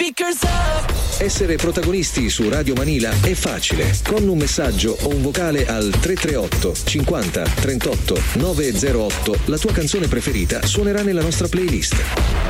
speakers up. Essere protagonisti su Radio Manila è facile. Con un messaggio o un vocale al 338 50 38 908 la tua canzone preferita suonerà nella nostra playlist.